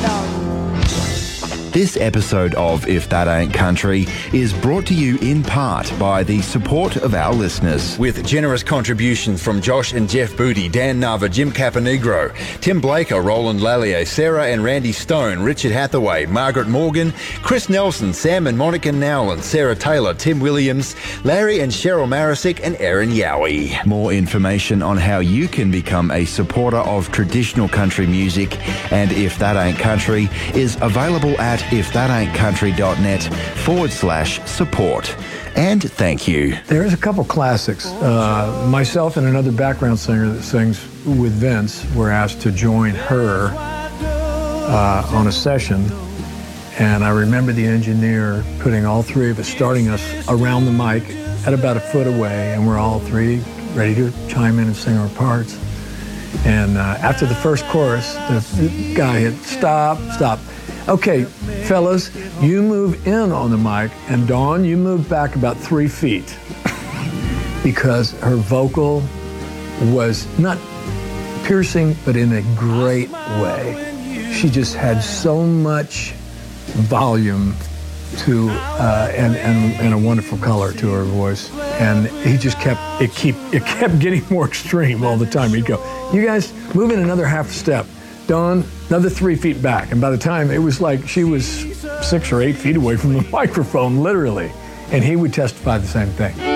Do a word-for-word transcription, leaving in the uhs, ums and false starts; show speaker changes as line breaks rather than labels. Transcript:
Dog.
This episode of If That Ain't Country is brought to you in part by the support of our listeners. With generous contributions from Josh and Jeff Booty, Dan Nava, Jim Caponegro, Tim Blaker, Roland Lallier, Sarah and Randy Stone, Richard Hathaway, Margaret Morgan, Chris Nelson, Sam and Monica Nowland, Sarah Taylor, Tim Williams, Larry and Cheryl Marisick, and Aaron Yowie. More information on how you can become a supporter of traditional country music and If That Ain't Country is available at ifthataintcountry.net forward slash support. And thank you.
There's a couple classics. Uh, myself and another background singer that sings with Vince were asked to join her uh, on a session. And I remember the engineer putting all three of us, starting us around the mic at about a foot away, and we're all three ready to chime in and sing our parts. And uh, after the first chorus, the guy hit stop, stop. Okay, fellas, you move in on the mic, and Dawn, you move back about three feet because her vocal was not piercing, but in a great way. She just had so much volume to uh, and, and and a wonderful color to her voice, and he just kept it keep it kept getting more extreme all the time. He'd go, "You guys move in another half step, Dawn, another three feet back," and by the time it was like she was six or eight feet away from the microphone, literally, and he would testify the same thing.